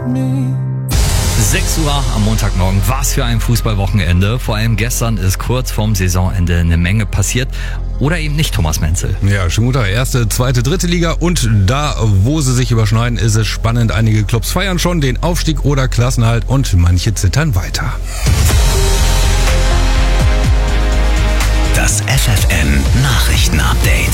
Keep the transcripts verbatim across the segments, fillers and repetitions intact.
sechs Uhr am Montagmorgen. Was für ein Fußballwochenende. Vor allem gestern ist kurz vorm Saisonende eine Menge passiert. Oder eben nicht, Thomas Menzel. Ja, Schmutter, erste, zweite, dritte Liga. Und da, wo sie sich überschneiden, ist es spannend. Einige Clubs feiern schon den Aufstieg oder Klassenerhalt und manche zittern weiter. Das F F N-Nachrichten-Update.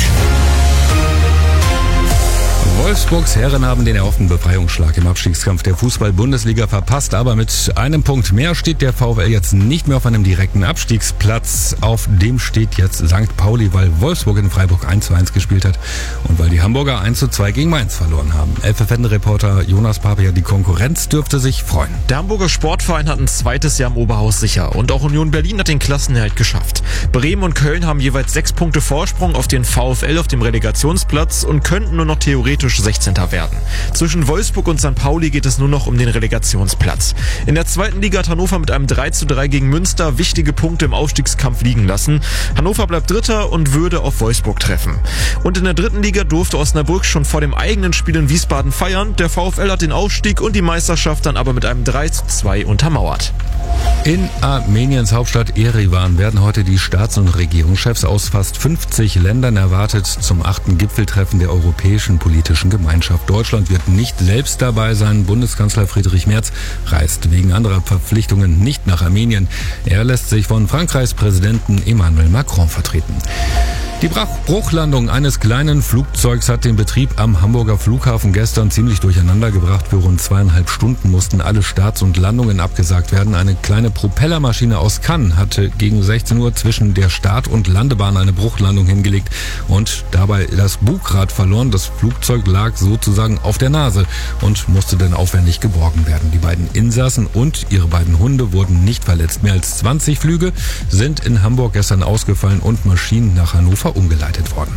Wolfsburgs Herren haben den erhofften Befreiungsschlag im Abstiegskampf der Fußball-Bundesliga verpasst, aber mit einem Punkt mehr steht der VfL jetzt nicht mehr auf einem direkten Abstiegsplatz. Auf dem steht jetzt Sankt Pauli, weil Wolfsburg in Freiburg eins zu eins gespielt hat und weil die Hamburger eins zu zwei gegen Mainz verloren haben. F F N-Reporter Jonas Papia, die Konkurrenz dürfte sich freuen. Der Hamburger Sportverein hat ein zweites Jahr im Oberhaus sicher und auch Union Berlin hat den Klassenerhalt geschafft. Bremen und Köln haben jeweils sechs Punkte Vorsprung auf den VfL auf dem Relegationsplatz und könnten nur noch theoretisch sechzehnter werden. Zwischen Wolfsburg und Sankt Pauli geht es nur noch um den Relegationsplatz. In der zweiten Liga hat Hannover mit einem drei zu drei gegen Münster wichtige Punkte im Aufstiegskampf liegen lassen. Hannover bleibt Dritter und würde auf Wolfsburg treffen. Und in der dritten Liga durfte Osnabrück schon vor dem eigenen Spiel in Wiesbaden feiern. Der VfL hat den Aufstieg und die Meisterschaft dann aber mit einem drei zu zwei untermauert. In Armeniens Hauptstadt Erivan werden heute die Staats- und Regierungschefs aus fast fünfzig Ländern erwartet zum achten Gipfeltreffen der Europäischen Politischen Gemeinschaft. Deutschland wird nicht selbst dabei sein. Bundeskanzler Friedrich Merz reist wegen anderer Verpflichtungen nicht nach Armenien. Er lässt sich von Frankreichs Präsidenten Emmanuel Macron vertreten. Die Bruchlandung eines kleinen Flugzeugs hat den Betrieb am Hamburger Flughafen gestern ziemlich durcheinander gebracht. Für rund zweieinhalb Stunden mussten alle Starts und Landungen abgesagt werden. Eine kleine Propellermaschine aus Cannes hatte gegen sechzehn Uhr zwischen der Start- und Landebahn eine Bruchlandung hingelegt und dabei das Bugrad verloren. Das Flugzeug lag sozusagen auf der Nase und musste dann aufwendig geborgen werden. Die beiden Insassen und ihre beiden Hunde wurden nicht verletzt. Mehr als zwanzig Flüge sind in Hamburg gestern ausgefallen und Maschinen nach Hannover umgeleitet worden.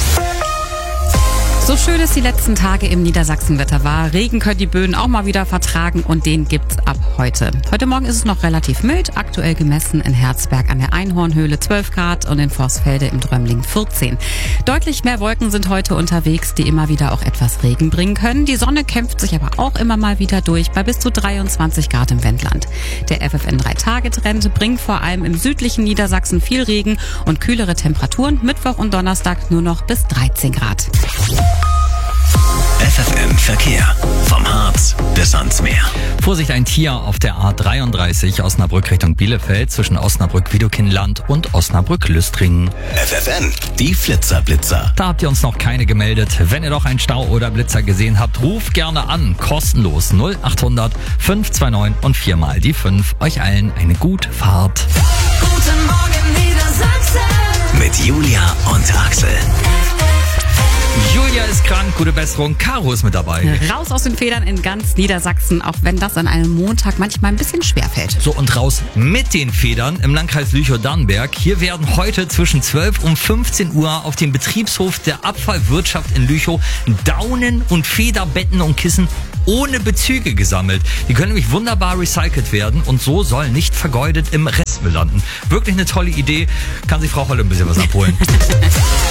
So schön es die letzten Tage im Niedersachsenwetter war, Regen können die Böen auch mal wieder vertragen und den gibt's ab heute. Heute Morgen ist es noch relativ mild, aktuell gemessen in Herzberg an der Einhornhöhle zwölf Grad und in Vorsfelde im Drömling vierzehn. Deutlich mehr Wolken sind heute unterwegs, die immer wieder auch etwas Regen bringen können. Die Sonne kämpft sich aber auch immer mal wieder durch bei bis zu dreiundzwanzig Grad im Wendland. Der F F N drei Tage Trend bringt vor allem im südlichen Niedersachsen viel Regen und kühlere Temperaturen. Mittwoch und Donnerstag nur noch bis dreizehn Grad. F F N Verkehr. Vom Harz bis ans Meer. Vorsicht, ein Tier auf der A dreiunddreißig Osnabrück Richtung Bielefeld zwischen Osnabrück-Widukind-Land und Osnabrück-Lüstringen. F F N, die Flitzer-Blitzer. Da habt ihr uns noch keine gemeldet. Wenn ihr doch einen Stau oder Blitzer gesehen habt, ruft gerne an. Kostenlos null achthundert fünf zwei neun und viermal die fünf. Euch allen eine gute Fahrt. Guten Morgen Niedersachsen. Mit Julia und Axel. Julia ist krank, gute Besserung. Caro ist mit dabei. Raus aus den Federn in ganz Niedersachsen, auch wenn das an einem Montag manchmal ein bisschen schwer fällt. So, und raus mit den Federn im Landkreis Lüchow-Dannenberg. Hier werden heute zwischen zwölf und fünfzehn Uhr auf dem Betriebshof der Abfallwirtschaft in Lüchow Daunen und Federbetten und Kissen ohne Bezüge gesammelt. Die können nämlich wunderbar recycelt werden und so soll nicht vergeudet im Restmüll landen. Wirklich eine tolle Idee. Kann sich Frau Holle ein bisschen was abholen.